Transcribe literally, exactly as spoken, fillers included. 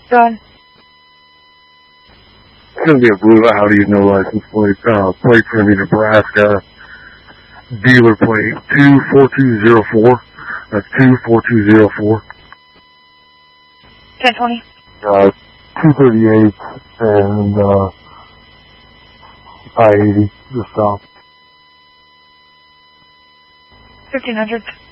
Go ahead. It's going to be a blue Audi, no license plate, uh, plate for me, Nebraska. Dealer plate two four two zero four. That's two four two zero four. ten twenty. Uh, two thirty-eight and, uh, I eighty, just off. fifteen hundred.